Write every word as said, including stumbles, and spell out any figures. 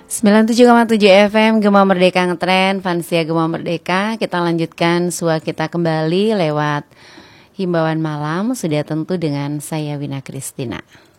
sembilan puluh tujuh koma tujuh F M Gema Merdeka Ngetren, Fansia Gema Merdeka. Kita lanjutkan sua kita kembali lewat himbauan malam, sudah tentu dengan saya Wina Kristina.